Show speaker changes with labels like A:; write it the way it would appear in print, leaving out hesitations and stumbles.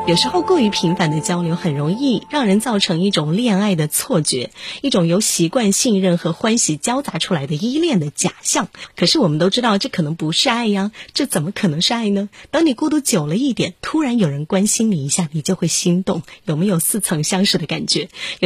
A: 有时候过于频繁的交流很容易让人造成一种恋爱的错觉，一种由习惯、信任和欢喜交杂出来的依恋的假象。可是我们都知道这可能不是爱呀，这怎么可能是爱呢？当你孤独久了一点，突然有人关心你一下，你就会心动，有没有似曾相识的感觉？